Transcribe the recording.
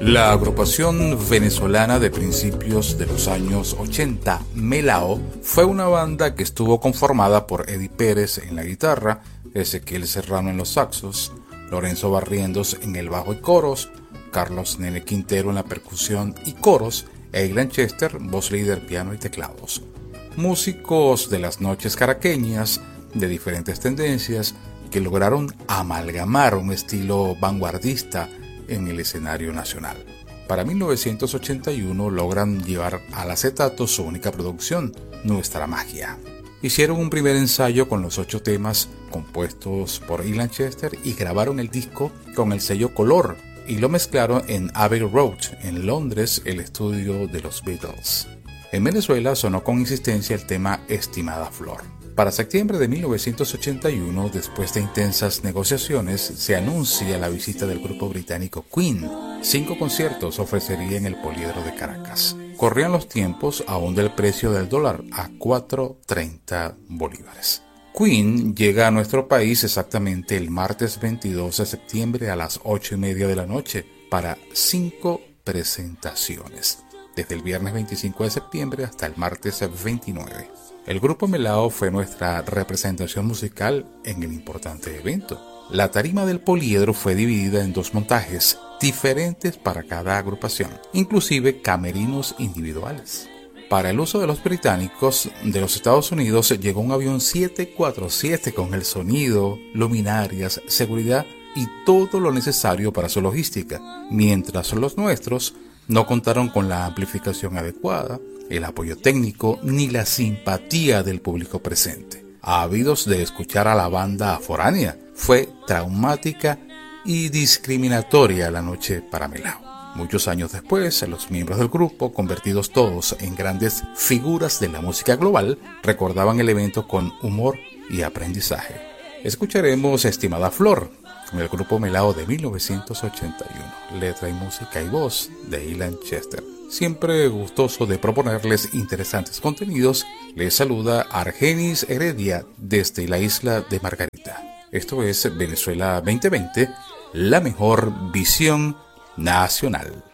La agrupación venezolana de principios de los años 80, Melao, fue una banda que estuvo conformada por Eddie Pérez en la guitarra, Ezequiel Serrano en los saxos, Lorenzo Barrientos en el bajo y coros, Carlos Nene Quintero en la percusión y coros, e Ilan Chester, voz líder, piano y teclados. Músicos de las noches caraqueñas, de diferentes tendencias, que lograron amalgamar un estilo vanguardista en el escenario nacional. Para 1981 logran llevar al acetato su única producción, Nuestra Magia. Hicieron un primer ensayo con los 8 temas compuestos por Ilan Chester y grabaron el disco con el sello Color y lo mezclaron en Abbey Road, en Londres, el estudio de los Beatles. En Venezuela sonó con insistencia el tema Estimada Flor. Para septiembre de 1981, después de intensas negociaciones, se anuncia la visita del grupo británico Queen. 5 conciertos ofrecería en el Poliedro de Caracas. Corrían los tiempos aún del precio del dólar a 4.30 bolívares. Queen llega a nuestro país exactamente el martes 22 de septiembre a las 8:30 de la noche para 5 presentaciones, desde el viernes 25 de septiembre hasta el martes 29. El grupo Melao fue nuestra representación musical en el importante evento. La tarima del Poliedro fue dividida en 2 montajes diferentes para cada agrupación, inclusive camerinos individuales. Para el uso de los británicos de los Estados Unidos llegó un avión 747 con el sonido, luminarias, seguridad y todo lo necesario para su logística, mientras los nuestros no contaron con la amplificación adecuada, el apoyo técnico ni la simpatía del público presente. Ávidos de escuchar a la banda foránea, fue traumática y discriminatoria la noche para Melao. Muchos años después, los miembros del grupo, convertidos todos en grandes figuras de la música global, recordaban el evento con humor y aprendizaje. Escucharemos Estimada Flor, con el grupo Melao de 1981, letra y música y voz de Ilan Chester. Siempre gustoso de proponerles interesantes contenidos, les saluda Argenis Heredia desde la isla de Margarita. Esto es Venezuela 2020, la mejor visión nacional.